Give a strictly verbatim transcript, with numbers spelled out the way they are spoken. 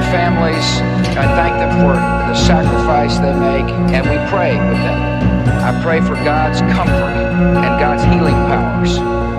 families. I thank them for the sacrifice they make, and we pray with them. I pray for God's comfort and God's healing powers